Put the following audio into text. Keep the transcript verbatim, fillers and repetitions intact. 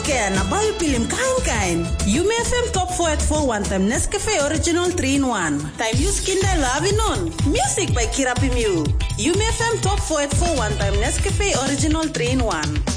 ken na bayu pilim kain kain. Yume F M top four at four one time Nescafe Original three in one. Time use kinda lavinon. Music by Kirapi Mew. Yume F M top four at four one time Nescafe Original three in one.